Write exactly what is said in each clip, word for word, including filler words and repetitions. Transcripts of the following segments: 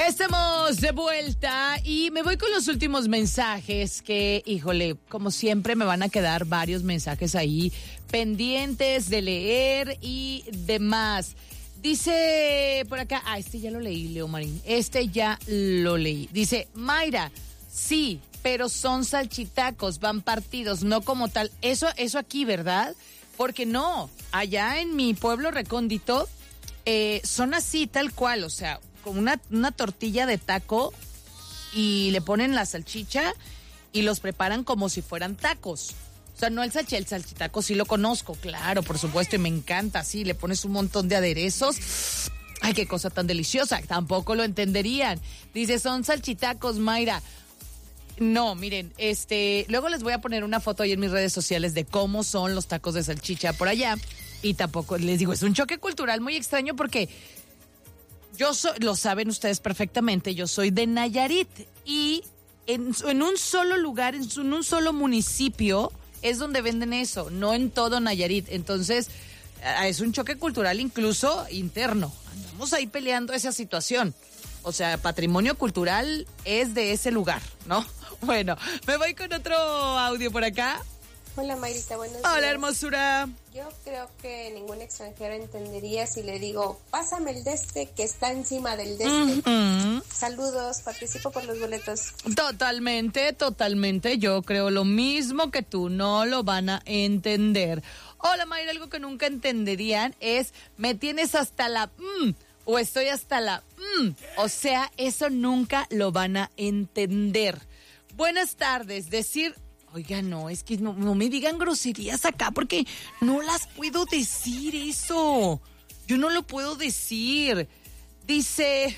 Estamos de vuelta y me voy con los últimos mensajes que, híjole, como siempre me van a quedar varios mensajes ahí pendientes de leer y demás. Dice por acá, ah, este ya lo leí, Leo Marín, este ya lo leí. Dice, Mayra, sí, pero son salchitacos, van partidos, no como tal. Eso, eso aquí, ¿verdad? Porque no, allá en mi pueblo recóndito eh, son así, tal cual, o sea, con una, una tortilla de taco y le ponen la salchicha y los preparan como si fueran tacos. O sea, no el salchi, el salchitaco sí lo conozco, claro, por supuesto, y me encanta, sí, le pones un montón de aderezos. Ay, qué cosa tan deliciosa, tampoco lo entenderían. Dice, son salchitacos, Mayra. No, miren, este, luego les voy a poner una foto ahí en mis redes sociales de cómo son los tacos de salchicha por allá. Y tampoco, les digo, es un choque cultural muy extraño porque yo soy, lo saben ustedes perfectamente, yo soy de Nayarit y en, en un solo lugar, en, en un solo municipio es donde venden eso, no en todo Nayarit. Entonces, es un choque cultural incluso interno. Andamos ahí peleando esa situación. O sea, patrimonio cultural es de ese lugar, ¿no? Bueno, me voy con otro audio por acá. Hola, Mayrita, buenos días. Hola, hermosura. Yo creo que ningún extranjero entendería si le digo, pásame el de este que está encima del de este. Uh-huh. Saludos, participo por los boletos. Totalmente, totalmente. Yo creo lo mismo que tú, no lo van a entender. Hola, Mayra, algo que nunca entenderían es, me tienes hasta la... Mm, o estoy hasta la... Mm, o sea, eso nunca lo van a entender. Buenas tardes, decir... Oiga, no, es que no, no me digan groserías acá porque no las puedo decir eso. Yo no lo puedo decir. Dice...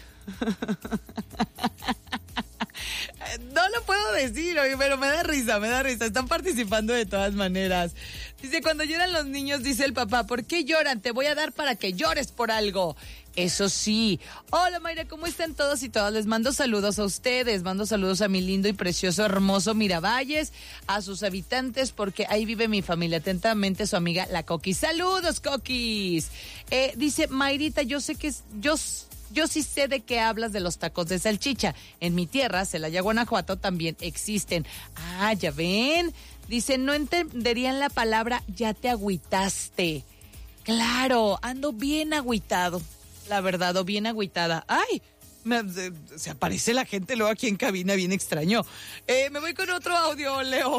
No lo puedo decir, oye, pero me da risa, me da risa. Están participando de todas maneras. Dice, cuando lloran los niños, dice el papá, ¿por qué lloran? Te voy a dar para que llores por algo. Eso sí. Hola, Mayra, ¿cómo están todos y todas? Les mando saludos a ustedes, mando saludos a mi lindo y precioso, hermoso Miravalles, a sus habitantes, porque ahí vive mi familia. Atentamente, su amiga, la Coquis. ¡Saludos, Coquis! Eh, dice, Mayrita, yo sé que es... yo Yo sí sé de qué hablas de los tacos de salchicha. En mi tierra, Celaya, Guanajuato, también existen. Ah, ya ven. Dice, no entenderían la palabra ya te agüitaste. Claro, ando bien agüitado. La verdad, o bien agüitada. ¡Ay! Me, se, se aparece la gente luego aquí en cabina, bien extraño. Eh, me voy con otro audio, Leo.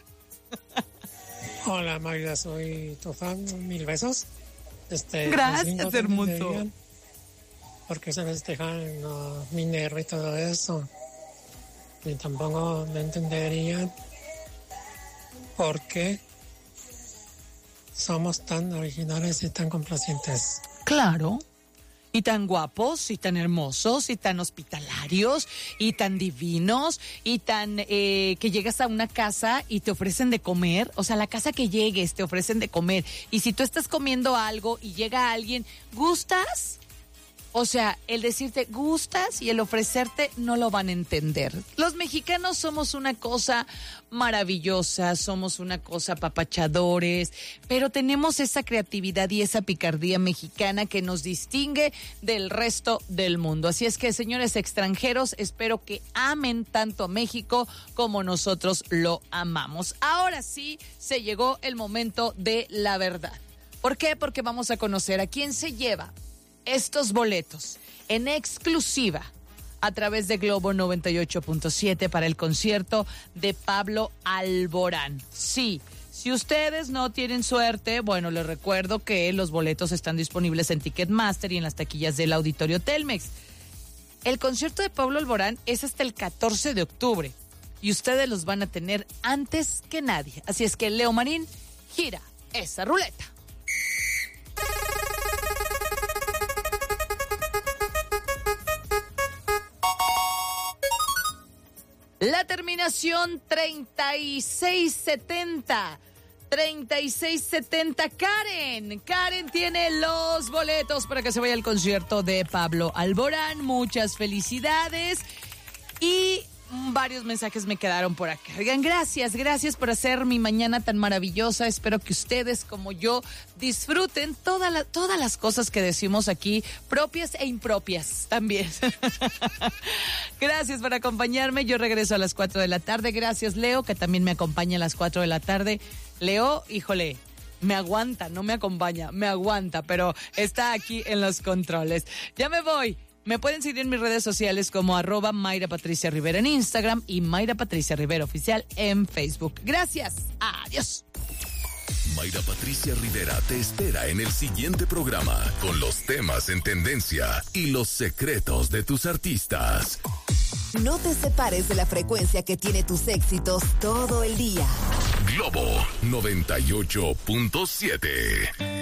Hola, Mayra, soy tu fan. Mil besos. Este, Gracias, hermoso. Porque se festejan los mineros y todo eso. Y tampoco no entenderían por qué somos tan originales y tan complacientes. Claro. Y tan guapos, y tan hermosos, y tan hospitalarios, y tan divinos, y tan eh, que llegas a una casa y te ofrecen de comer. O sea, la casa que llegues te ofrecen de comer. Y si tú estás comiendo algo y llega alguien, ¿gustas? O sea, el decirte gustas y el ofrecerte no lo van a entender. Los mexicanos somos una cosa maravillosa, somos una cosa apapachadores, pero tenemos esa creatividad y esa picardía mexicana que nos distingue del resto del mundo. Así es que, señores extranjeros, espero que amen tanto a México como nosotros lo amamos. Ahora sí, se llegó el momento de la verdad. ¿Por qué? Porque vamos a conocer a quién se lleva estos boletos en exclusiva a través de Globo noventa y ocho punto siete para el concierto de Pablo Alborán. Sí, si ustedes no tienen suerte, bueno, les recuerdo que los boletos están disponibles en Ticketmaster y en las taquillas del Auditorio Telmex. El concierto de Pablo Alborán es hasta el catorce de octubre y ustedes los van a tener antes que nadie. Así es que, Leo Marín, gira esa ruleta. La terminación treinta y seis setenta. treinta y seis setenta. Karen. Karen tiene los boletos para que se vaya al concierto de Pablo Alborán. Muchas felicidades. Y varios mensajes me quedaron por acá. Oigan, gracias, gracias por hacer mi mañana tan maravillosa. Espero que ustedes, como yo, disfruten toda la, todas las cosas que decimos aquí, propias e impropias también. Gracias por acompañarme. Yo regreso a las cuatro de la tarde. Gracias, Leo, que también me acompaña a las cuatro de la tarde. Leo, híjole, me aguanta, no me acompaña, me aguanta, pero está aquí en los controles. Ya me voy. Me pueden seguir en mis redes sociales como arroba Mayra Patricia Rivera en Instagram y Mayra Patricia Rivera Oficial en Facebook. Gracias. Adiós. Mayra Patricia Rivera te espera en el siguiente programa con los temas en tendencia y los secretos de tus artistas. No te separes de la frecuencia que tiene tus éxitos todo el día. Globo noventa y ocho punto siete.